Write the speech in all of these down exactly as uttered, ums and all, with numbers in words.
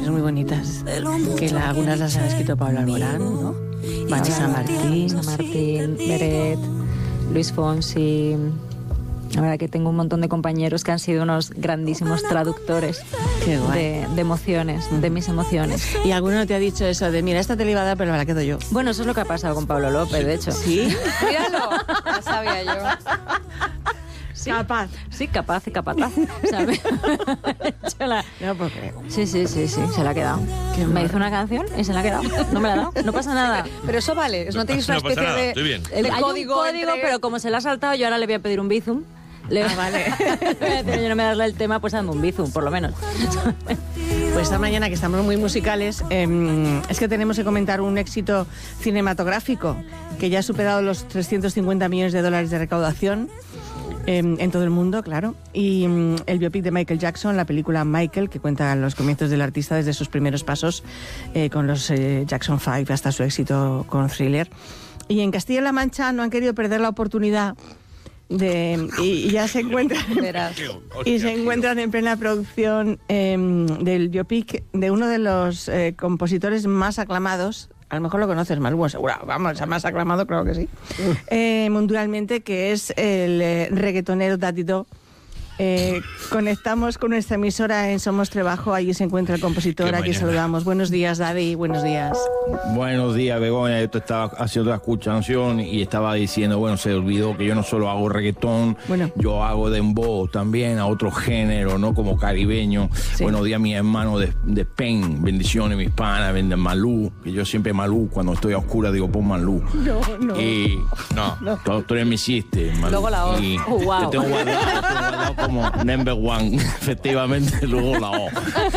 canciones muy bonitas, que la, algunas las ha escrito Pablo Alborán, ¿no? Vanessa Martín, Vanessa Martín, Beret, Luis Fonsi. La verdad que tengo un montón de compañeros que han sido unos grandísimos traductores de, de emociones, de mis emociones. ¿Y alguno no te ha dicho eso de, mira, esta te la iba a dar, pero me la quedo yo? Bueno, eso es lo que ha pasado con Pablo López, sí. de hecho. ¿Sí? Míralo, ya sabía yo. Sí, capaz. Sí, capaz y capataz, ¿sabes? la... No puedo creer. Sí, sí, sí, sí, se la ha quedado. Qué me hizo una canción y se la ha quedado. No me la ha dado, no pasa nada. Pero eso vale, no tenéis una no pasa especie nada, de, estoy bien. de Hay código, un código, entre... pero como se la ha saltado, yo ahora le voy a pedir un bizum. Le... Ah, vale. Yo no me darle el tema, pues dame un bizum, por lo menos. Pues esta mañana, que estamos muy musicales, eh, es que tenemos que comentar un éxito cinematográfico que ya ha superado los trescientos cincuenta millones de dólares de recaudación eh, en todo el mundo, claro. Y mm, el biopic de Michael Jackson, la película Michael, que cuenta los comienzos del artista desde sus primeros pasos eh, con los eh, Jackson Five hasta su éxito con Thriller. Y en Castilla-La Mancha no han querido perder la oportunidad de, y, y ya se encuentran y se encuentran en plena producción eh, del biopic de uno de los eh, compositores más aclamados. A lo mejor lo conoces, Malú, seguro, vamos, el más aclamado, claro que sí, eh, mundialmente, que es el eh, reggaetonero Daddy Do. Eh, conectamos con nuestra emisora en Somos Trebajo, allí se encuentra el compositor, aquí saludamos. Buenos días, Daddy, buenos días. Buenos días, Begoña. Yo te estaba haciendo la escuchación y estaba diciendo, bueno, se olvidó que yo no solo hago reggaetón, bueno. yo hago dembow también, a otro género, ¿no? Como caribeño. Sí. Buenos días, mis hermanos de, de Spain, bendiciones, mis panas, de Malú, que yo siempre Malú, cuando estoy a oscura digo, pon Malú. No, no. Y no, no. Tú, tú eres mi sister, Malú. Luego la O. Y oh, wow. Te tengo guardado, te tengo guardado como number one, efectivamente, luego la O.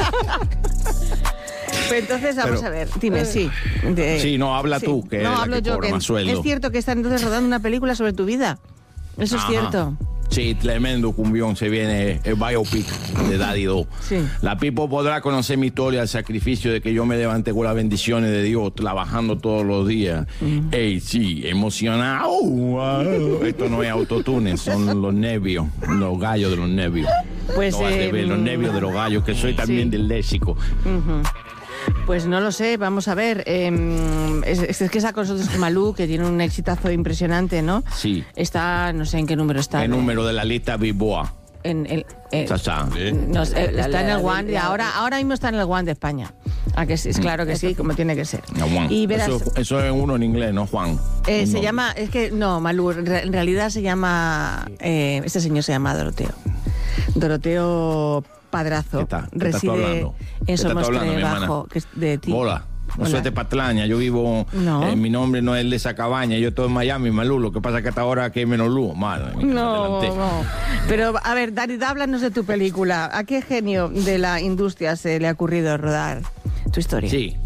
Pues entonces, vamos Pero, a ver, dime, sí. De, sí, no, habla sí. tú, que no, es hablo la que yo, cobra que más sueldo. Es cierto que están entonces rodando una película sobre tu vida. Eso Ajá. es cierto. Sí, tremendo cumbión, se viene el biopic de Daddy Do. Sí. La people podrá conocer mi historia, el sacrificio de que yo me levanté con las bendiciones de Dios, trabajando todos los días. Mm. Ey, sí, emocionado. Wow. Esto no es autotune, son los nervios, los gallos de los nervios. Pues no, eh, ver, los nervios de los gallos, que soy también sí. del léxico. Uh-huh. Pues no lo sé, vamos a ver. Eh, es, es que está con nosotros Malú, que tiene un exitazo impresionante, ¿no? Sí. Está, no sé en qué número está. El ¿no? número de la lista Bilboa. En el, eh, Sasá. ¿Sí? No, eh, está en el One, y ahora, ahora mismo está en el One de España. Ah, que sí, es claro que sí, como tiene que ser. No, Juan. Y verás, eso, eso es uno en inglés, ¿no, Juan? Eh, se no. llama, es que, no, Malú, en realidad se llama, eh, este señor se llama Doroteo. Doroteo Padrazo. ¿Qué está? ¿Qué reside en Somos Trebajo, que es de ti. Hola. No soy de Patlaña, yo vivo, no. eh, mi nombre no es el de esa cabaña, yo estoy en Miami, Malú, lo que pasa es que hasta ahora aquí hay menos luz, madre mía, no, no. Pero, a ver, Dani, háblanos de tu película. ¿A qué genio de la industria se le ha ocurrido rodar tu historia? Sí,